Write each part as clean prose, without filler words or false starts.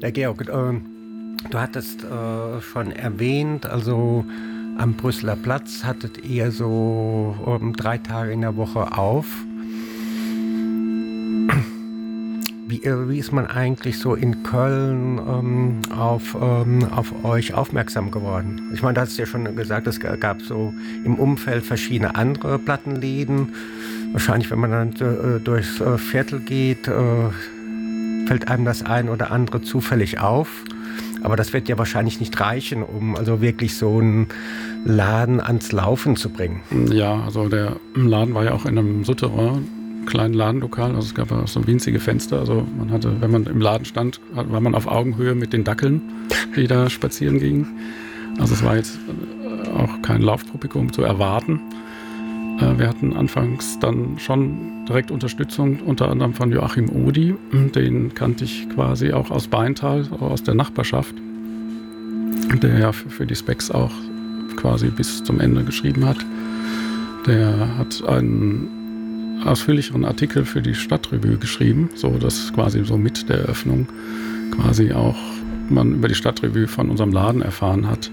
Ja, Georg, du hattest schon erwähnt, also am Brüsseler Platz hattet ihr so 3 Tage in der Woche auf. Wie ist man eigentlich so in Köln auf euch aufmerksam geworden? Ich meine, du hast ja schon gesagt, es gab so im Umfeld verschiedene andere Plattenläden. Wahrscheinlich, wenn man dann durchs Viertel geht, fällt einem das ein oder andere zufällig auf. Aber das wird ja wahrscheinlich nicht reichen, um also wirklich so einen Laden ans Laufen zu bringen. Ja, also der Laden war ja auch in einem Souterrain, kleinen Ladenlokal. Also es gab auch so winzige Fenster. Also man hatte, wenn man im Laden stand, war man auf Augenhöhe mit den Dackeln, die da spazieren gingen. Also es war jetzt auch kein Laufpublikum zu erwarten. Wir hatten anfangs dann schon direkt Unterstützung, unter anderem von Joachim Odi. Den kannte ich quasi auch aus Beintal, aus der Nachbarschaft, der ja für die Specs auch quasi bis zum Ende geschrieben hat. Der hat einen ausführlicheren Artikel für die Stadtrevue geschrieben, so dass quasi so mit der Eröffnung quasi auch man über die Stadtrevue von unserem Laden erfahren hat.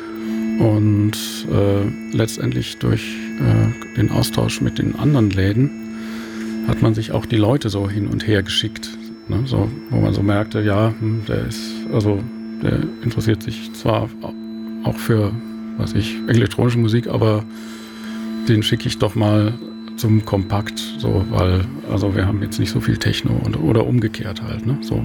Und letztendlich durch den Austausch mit den anderen Läden hat man sich auch die Leute so hin und her geschickt, ne? So, wo man so merkte, ja, der interessiert sich zwar auch für, elektronische Musik, aber den schicke ich doch mal zum Kompakt, so, weil, also wir haben jetzt nicht so viel Techno oder umgekehrt halt, ne? So.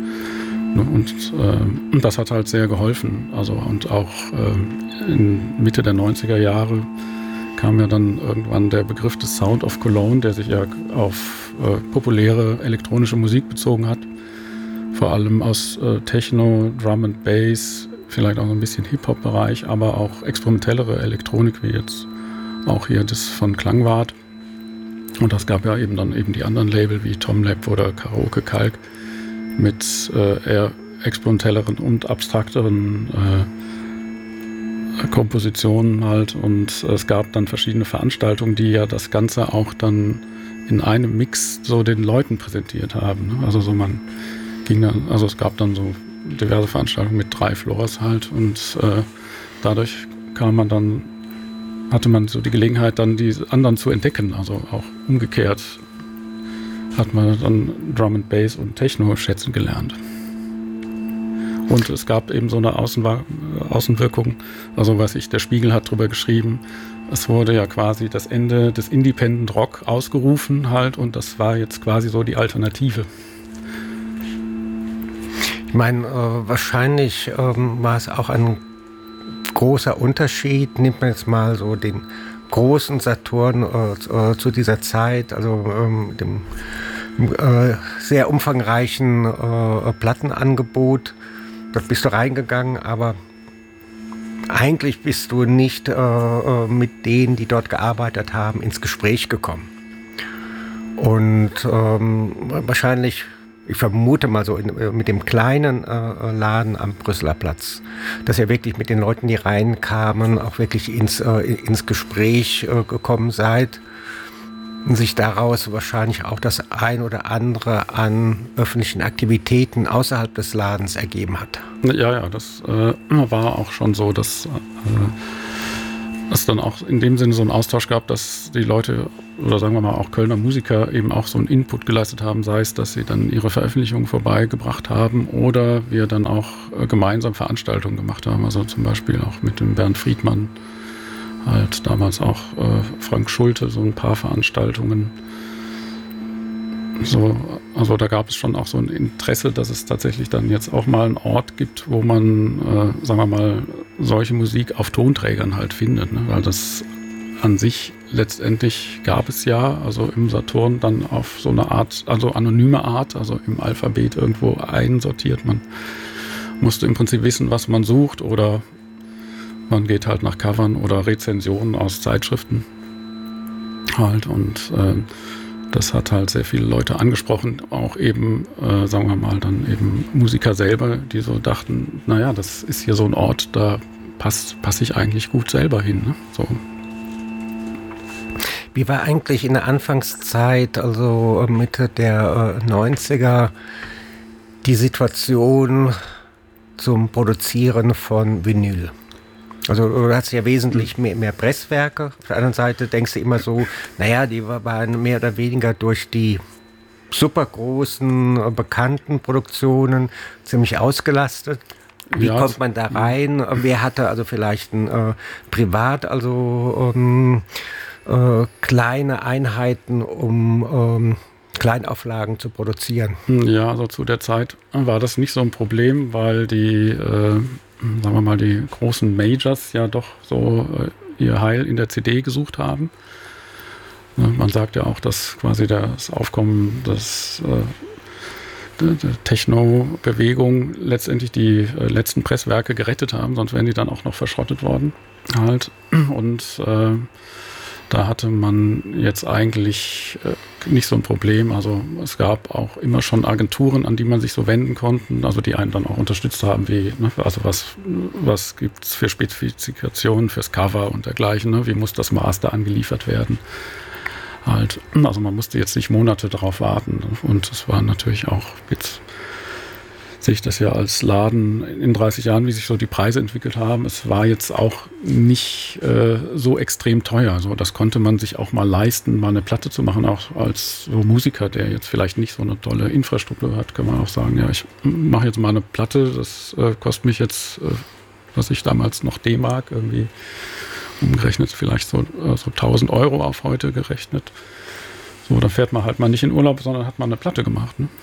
Und das hat halt sehr geholfen. Also, und auch in Mitte der 90er Jahre kam ja dann irgendwann der Begriff des Sound of Cologne, der sich ja auf populäre elektronische Musik bezogen hat. Vor allem aus Techno, Drum and Bass, vielleicht auch so ein bisschen Hip-Hop-Bereich, aber auch experimentellere Elektronik, wie jetzt auch hier das von Klangwart. Und das gab ja eben dann eben die anderen Label wie Tom Lab oder Karaoke Kalk, mit eher experimentelleren und abstrakteren Kompositionen halt. Und es gab dann verschiedene Veranstaltungen, die ja das Ganze auch dann in einem Mix so den Leuten präsentiert haben, ne? Also so man ging dann, also es gab dann so diverse Veranstaltungen mit 3 Floors halt und dadurch hatte man so die Gelegenheit, dann die anderen zu entdecken, also auch umgekehrt hat man dann Drum and Bass und Techno schätzen gelernt. Und es gab eben so eine Außenwirkung, also der Spiegel hat drüber geschrieben, es wurde ja quasi das Ende des Independent Rock ausgerufen halt und das war jetzt quasi so die Alternative. Ich meine, wahrscheinlich war es auch ein großer Unterschied, nimmt man jetzt mal so den großen Saturn zu dieser Zeit, also dem sehr umfangreichen Plattenangebot. Dort bist du reingegangen, aber eigentlich bist du nicht mit denen, die dort gearbeitet haben, ins Gespräch gekommen. Und wahrscheinlich, ich vermute mal so mit dem kleinen Laden am Brüsseler Platz, dass ihr wirklich mit den Leuten, die reinkamen, auch wirklich ins Gespräch gekommen seid und sich daraus wahrscheinlich auch das ein oder andere an öffentlichen Aktivitäten außerhalb des Ladens ergeben hat. Ja, das war auch schon so, dass es dann auch in dem Sinne so einen Austausch gab, dass die Leute oder sagen wir mal auch Kölner Musiker eben auch so einen Input geleistet haben, sei es, dass sie dann ihre Veröffentlichungen vorbeigebracht haben oder wir dann auch gemeinsam Veranstaltungen gemacht haben, also zum Beispiel auch mit dem Bernd Friedmann, halt damals auch Frank Schulte, so ein paar Veranstaltungen. So, also da gab es schon auch so ein Interesse, dass es tatsächlich dann jetzt auch mal einen Ort gibt, wo man, sagen wir mal, solche Musik auf Tonträgern halt findet, ne? Weil das an sich letztendlich gab es ja, also im Saturn dann auf so eine Art, also anonyme Art, also im Alphabet irgendwo einsortiert. Man musste im Prinzip wissen, was man sucht oder man geht halt nach Covern oder Rezensionen aus Zeitschriften halt und das hat halt sehr viele Leute angesprochen, auch eben, sagen wir mal, dann eben Musiker selber, die so dachten, naja, das ist hier so ein Ort, da passe ich eigentlich gut selber hin, ne? So. Wie war eigentlich in der Anfangszeit, also Mitte der 90er, die Situation zum Produzieren von Vinyl? Also du hast ja wesentlich mehr Presswerke. Auf der anderen Seite denkst du immer so, naja, die waren mehr oder weniger durch die super großen, bekannten Produktionen ziemlich ausgelastet. Wie kommt man da rein? Wer hatte also vielleicht ein privat, also kleine Einheiten, um Kleinauflagen zu produzieren? Ja, also zu der Zeit war das nicht so ein Problem, weil die, sagen wir mal, die großen Majors ja doch so ihr Heil in der CD gesucht haben. Man sagt ja auch, dass quasi das Aufkommen der Techno-Bewegung letztendlich die letzten Presswerke gerettet haben, sonst wären die dann auch noch verschrottet worden. Halt. Und da hatte man jetzt eigentlich nicht so ein Problem. Also es gab auch immer schon Agenturen, an die man sich so wenden konnte, also die einen dann auch unterstützt haben, wie, ne, also was gibt es für Spezifikationen fürs Cover und dergleichen, ne? Wie muss das Master angeliefert werden? Halt. Also man musste jetzt nicht Monate darauf warten. Und es war natürlich auch, jetzt sehe ich das ja als Laden in 30 Jahren, wie sich so die Preise entwickelt haben. Es war jetzt auch nicht so extrem teuer. Also das konnte man sich auch mal leisten, mal eine Platte zu machen, auch als so Musiker, der jetzt vielleicht nicht so eine tolle Infrastruktur hat, kann man auch sagen, ja, ich mache jetzt mal eine Platte, das kostet mich jetzt, was ich damals noch D-Mark irgendwie umgerechnet, vielleicht so 1.000 Euro auf heute gerechnet. So, da fährt man halt mal nicht in Urlaub, sondern hat mal eine Platte gemacht. Ne?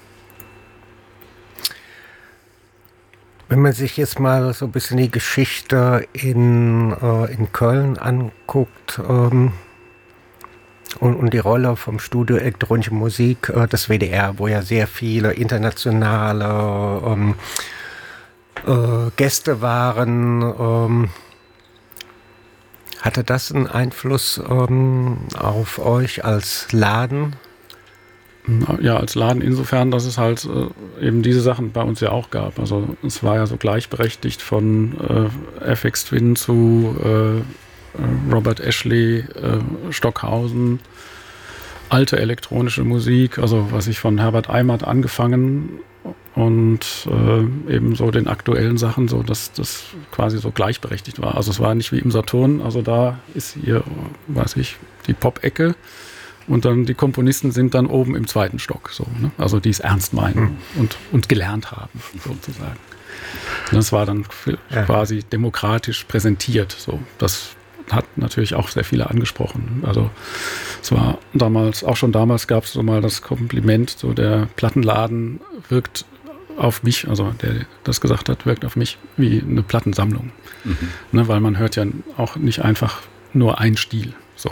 Wenn man sich jetzt mal so ein bisschen die Geschichte in Köln anguckt und die Rolle vom Studio Elektronische Musik des WDR, wo ja sehr viele internationale Gäste waren, hatte das einen Einfluss auf euch als Laden? Ja, als Laden insofern, dass es halt eben diese Sachen bei uns ja auch gab. Also es war ja so gleichberechtigt von FX Twin zu Robert Ashley, Stockhausen, alte elektronische Musik, also was ich von Herbert Eimert angefangen und eben so den aktuellen Sachen, so dass das quasi so gleichberechtigt war. Also es war nicht wie im Saturn, also da ist hier, weiß ich, die Pop-Ecke und dann die Komponisten sind dann oben im zweiten Stock, so, ne? Also die es ernst meinen und gelernt haben, sozusagen. Das war dann quasi demokratisch präsentiert, so. Das hat natürlich auch sehr viele angesprochen. Also es war damals, auch schon damals gab es so mal das Kompliment, so der Plattenladen wirkt auf mich, also der das gesagt hat, wirkt auf mich wie eine Plattensammlung. Ne, weil man hört ja auch nicht einfach nur einen Stil. So.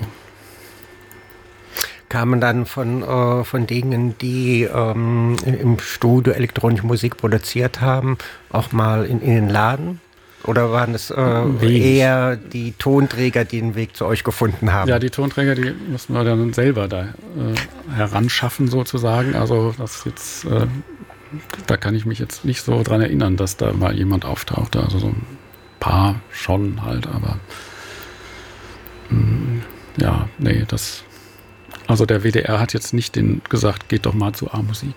Kamen dann von denen, die im Studio elektronische Musik produziert haben, auch mal in den Laden? Oder waren es eher die Tonträger, die den Weg zu euch gefunden haben? Ja, die Tonträger, die mussten wir dann selber da heranschaffen sozusagen. Also das jetzt, da kann ich mich jetzt nicht so dran erinnern, dass da mal jemand auftauchte. Also so ein paar schon halt, aber ja, nee, das... Also der WDR hat jetzt nicht gesagt, geht doch mal zu A-Musik.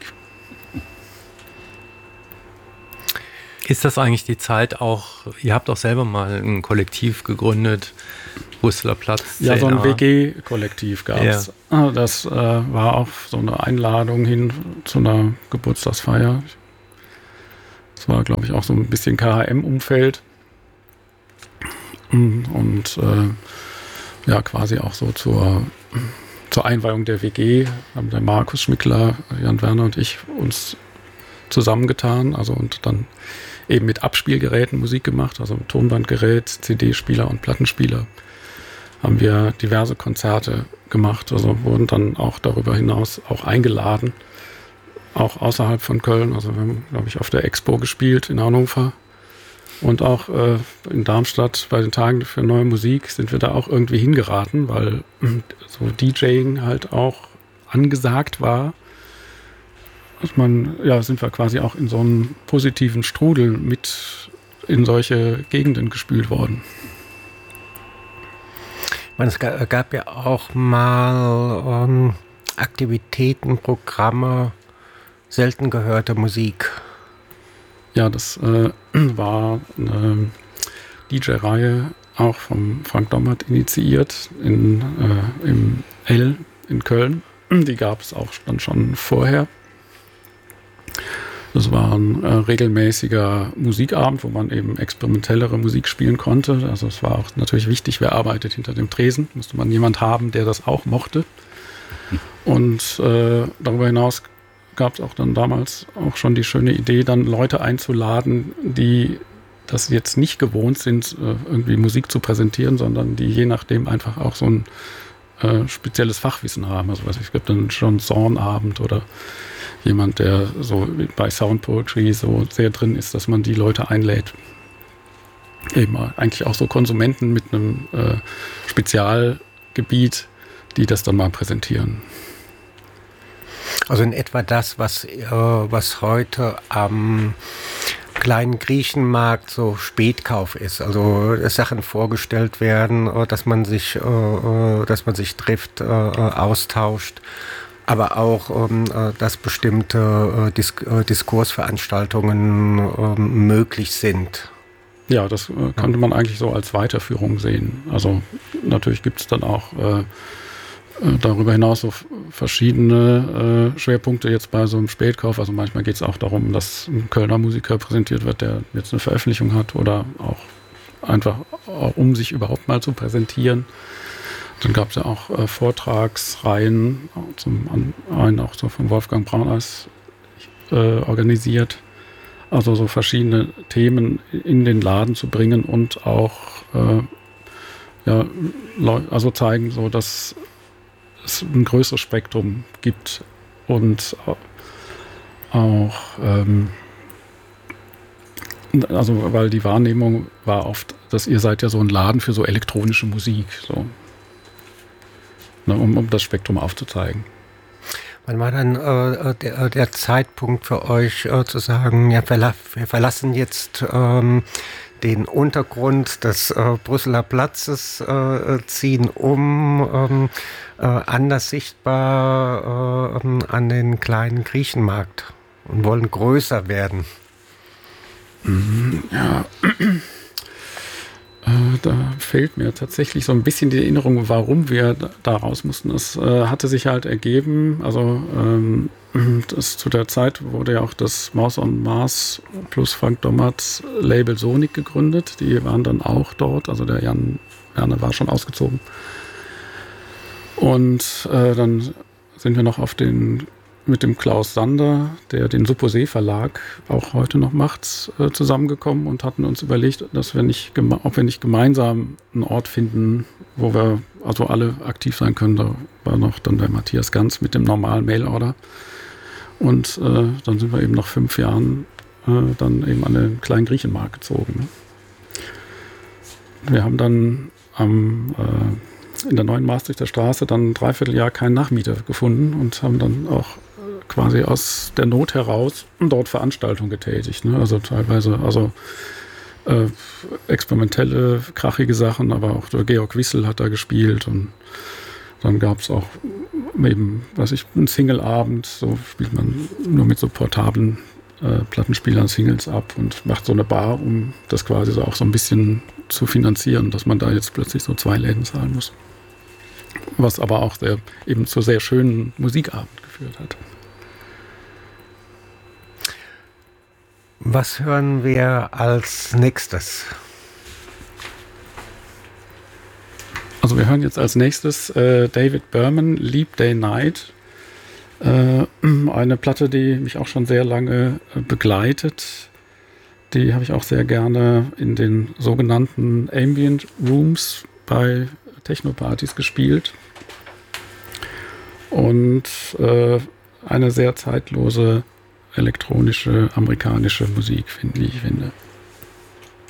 Ist das eigentlich die Zeit auch, ihr habt auch selber mal ein Kollektiv gegründet, Brüsseler Platz, CNA. Ja, so ein WG-Kollektiv gab es. Ja. Das war auch so eine Einladung hin zu einer Geburtstagsfeier. Das war, glaube ich, auch so ein bisschen KHM-Umfeld. Und ja, quasi auch so zur Einweihung der WG haben der Markus Schmickler, Jan Werner und ich uns zusammengetan, also und dann eben mit Abspielgeräten Musik gemacht, also mit Tonbandgerät, CD-Spieler und Plattenspieler haben wir diverse Konzerte gemacht, also wurden dann auch darüber hinaus auch eingeladen, auch außerhalb von Köln, also wir haben, glaube ich, auf der Expo gespielt in Hannover und auch in Darmstadt bei den Tagen für neue Musik sind wir da auch irgendwie hingeraten, weil so DJing halt auch angesagt war. Sind wir quasi auch in so einen positiven Strudel mit in solche Gegenden gespült worden. Ich meine, es gab ja auch mal Aktivitäten, Programme, selten gehörte Musik? Ja, das war eine DJ-Reihe auch vom Frank Dommert initiiert im L in Köln. Die gab es auch dann schon vorher. Das war ein regelmäßiger Musikabend, wo man eben experimentellere Musik spielen konnte. Also es war auch natürlich wichtig, wer arbeitet hinter dem Tresen. Musste man jemand haben, der das auch mochte. Und darüber hinaus gab es auch dann damals auch schon die schöne Idee, dann Leute einzuladen, die das jetzt nicht gewohnt sind, irgendwie Musik zu präsentieren, sondern die je nachdem einfach auch so ein spezielles Fachwissen haben. Also es gibt einen John Zorn-Abend oder jemand, der so bei Sound Poetry so sehr drin ist, dass man die Leute einlädt. Eben eigentlich auch so Konsumenten mit einem Spezialgebiet, die das dann mal präsentieren. Also in etwa das, was heute am kleinen Griechenmarkt so Spätkauf ist. Also Sachen vorgestellt werden, dass man sich trifft, austauscht, aber auch, dass bestimmte Diskursveranstaltungen möglich sind. Ja, das könnte man eigentlich so als Weiterführung sehen. Also natürlich gibt es dann auch darüber hinaus so verschiedene Schwerpunkte jetzt bei so einem Spätkauf. Also manchmal geht es auch darum, dass ein Kölner Musiker präsentiert wird, der jetzt eine Veröffentlichung hat oder auch einfach, um sich überhaupt mal zu präsentieren. Dann gab es ja auch Vortragsreihen, einen auch so von Wolfgang Brauneis organisiert. Also so verschiedene Themen in den Laden zu bringen und auch also zeigen, so dass es ein größeres Spektrum gibt und auch also weil die Wahrnehmung war oft, dass ihr seid ja so ein Laden für so elektronische Musik, so, ne, um das Spektrum aufzuzeigen. Wann war dann der Zeitpunkt für euch zu sagen, ja, wir verlassen jetzt den Untergrund des Brüsseler Platzes, ziehen anders sichtbar an den kleinen Griechenmarkt und wollen größer werden? Ja, da fehlt mir tatsächlich so ein bisschen die Erinnerung, warum wir da raus mussten. Es hatte sich halt ergeben, also zu der Zeit wurde ja auch das Maus on Mars plus Frank Dommert Label Sonic gegründet. Die waren dann auch dort, also der Jan Werner war schon ausgezogen. Und dann sind wir noch mit dem Klaus Sander, der den Supposé Verlag auch heute noch macht, zusammengekommen und hatten uns überlegt, dass ob wir nicht gemeinsam einen Ort finden, wo wir also alle aktiv sein können. Da war noch dann der Matthias Ganz mit dem normalen Mailorder. Und dann sind wir eben nach 5 Jahren dann eben an den kleinen Griechenmarkt gezogen. Wir haben dann in der neuen Maastrichter Straße dann ein Dreivierteljahr keinen Nachmieter gefunden und haben dann auch quasi aus der Not heraus dort Veranstaltungen getätigt. Ne? Also teilweise experimentelle, krachige Sachen, aber auch der Georg Wissel hat da gespielt und dann gab es auch eben, einen Single-Abend, so spielt man nur mit so portablen Plattenspielern Singles ab und macht so eine Bar, um das quasi so auch so ein bisschen zu finanzieren, dass man da jetzt plötzlich so 2 Läden zahlen muss. Was aber auch eben zu sehr schönen Musikabend geführt hat. Was hören wir als nächstes? Also wir hören jetzt als nächstes David Berman, Leap Day Night. Eine Platte, die mich auch schon sehr lange begleitet. Die habe ich auch sehr gerne in den sogenannten Ambient Rooms bei Techno-Partys gespielt. Und eine sehr zeitlose elektronische amerikanische Musik, wie ich finde.